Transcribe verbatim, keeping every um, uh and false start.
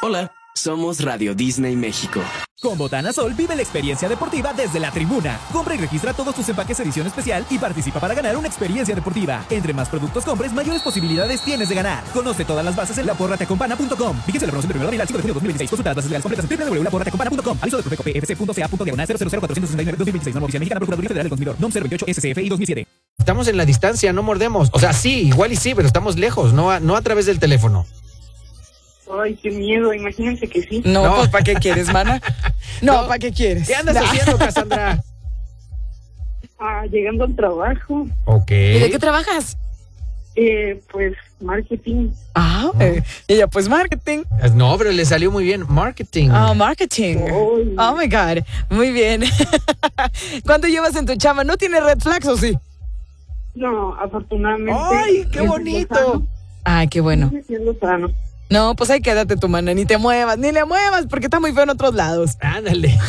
Hola, somos Radio Disney México. Con Botana Sol vive la experiencia deportiva desde la tribuna. Compra y registra todos tus empaques edición especial y participa para ganar una experiencia deportiva. Entre más productos compres, mayores posibilidades tienes de ganar. Conoce todas las bases en la porra te acompana punto com. Fíjense la promoción de primero de abril al cinco de junio de dos mil veintiséis. Consulta las bases legales completas en doble u doble u doble u punto la porra te acompana punto com. Aviso de Profeco P F C punto C A punto diagonal cero cero cero cuatro sesenta y nueve dos mil veintiséis. Norma oficial mexicana, Procuraduría Federal del Consumidor. N O M cero veintiocho S C F y dos mil siete. Estamos en la distancia, no mordemos. O sea, sí, igual y sí, pero estamos lejos, no a, no a través del teléfono. Ay, qué miedo, imagínense que sí. No, No. pues ¿para qué quieres, mana? No, No. ¿para qué quieres? ¿Qué andas No. haciendo, Cassandra? Ah, llegando al trabajo, Ok. ¿Y de qué trabajas? eh, pues marketing. Ah, eh, ella pues marketing. No, pero le salió muy bien. Marketing. Ah, marketing. Ay. Oh my God. Muy bien. ¿Cuánto llevas en tu chamba? ¿No tiene red flags o sí? No, afortunadamente. ¡Ay, qué es bonito! lozano, Ay, qué bueno. es lozano. No, pues ahí quédate tu mana, ni te muevas, ni le muevas, porque está muy feo en otros lados. Ándale.